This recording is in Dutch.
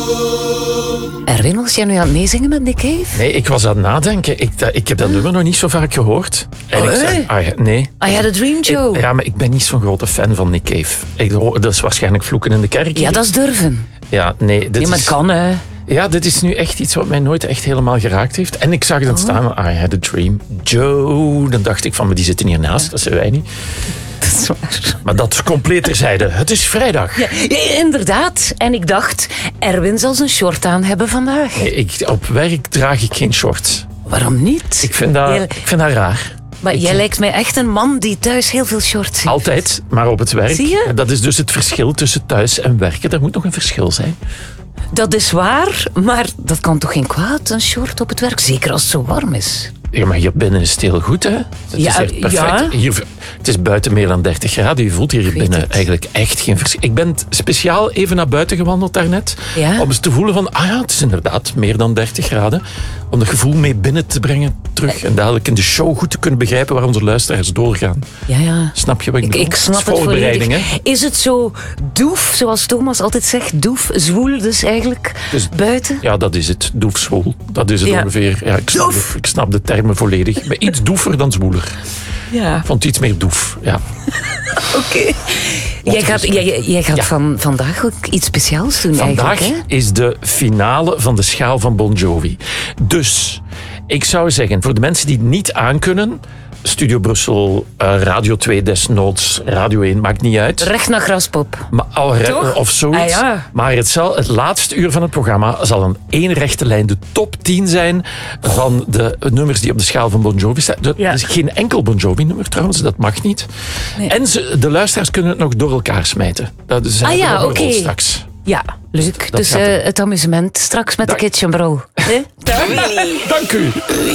Erwin, was jij nu aan het meezingen met Nick Cave? Nee, ik was aan het nadenken. Ik heb dat nummer nog niet zo vaak gehoord. En ik zei, nee. I Had a Dream, Joe. Ja, maar ik ben niet zo'n grote fan van Nick Cave. Dat is waarschijnlijk vloeken in de kerk. Ja, dat is durven. Ja, nee. Nee, maar het kan, hè. Ja, dit is nu echt iets wat mij nooit echt helemaal geraakt heeft. En ik zag dan staan, I Had a Dream, Joe. Dan dacht ik van, maar die zitten hiernaast, dat zijn wij niet. Dat is waar. Maar dat is compleet terzijde. Het is vrijdag. Ja, inderdaad. En ik dacht, Erwin zal zijn short aan hebben vandaag. Nee, op werk draag ik geen shorts. Waarom niet? Ik vind dat raar. Maar jij lijkt mij echt een man die thuis heel veel shorts heeft. Altijd, maar op het werk. Zie je? Dat is dus het verschil tussen thuis en werken. Er moet nog een verschil zijn. Dat is waar, maar dat kan toch geen kwaad, een short op het werk? Zeker als het zo warm is. Ja, maar hier binnen is het heel goed, hè? Het is echt perfect. Ja. Hier, het is buiten meer dan 30 graden. Je voelt hier binnen het. eigenlijk echt geen verschil. Ik ben speciaal even naar buiten gewandeld daarnet. Ja? Om eens te voelen van, het is inderdaad meer dan 30 graden. Om dat gevoel mee binnen te brengen terug. En dadelijk in de show goed te kunnen begrijpen waar onze luisteraars doorgaan. Ja. Snap je wat ik bedoel? Ik snap het Voorbereiding, volledig. hè? Is het zo doef, zoals Thomas altijd zegt, doef, zwoel dus eigenlijk, Dus- buiten? Ja, dat is het. Doefzwoel. Dat is het Ja. ongeveer. Ja, ik snap de termen volledig. Maar iets doefer dan zwoeler. Ja. Ik vond het iets meer doef. Ja. Oké. Jij gaat vandaag ook iets speciaals doen Vandaag eigenlijk, hè? is de finale van de schaal van Bon Jovi. Dus, ik zou zeggen, voor de mensen die het niet aankunnen... Studio Brussel, Radio 2 desnoods, Radio 1, maakt niet uit. Recht naar Graspop. Maar, Toch? of zoiets. Ah, ja. Maar het laatste uur van het programma zal een één rechte lijn de top 10 zijn van de nummers die op de schaal van Bon Jovi staan. Dat is geen enkel Bon Jovi nummer trouwens, dat mag niet. Nee. En de luisteraars kunnen het nog door elkaar smijten. Dat is oké. straks. Ja, leuk. Dat Dus gaat het amusement straks met de Kitchen Bro. Dank u.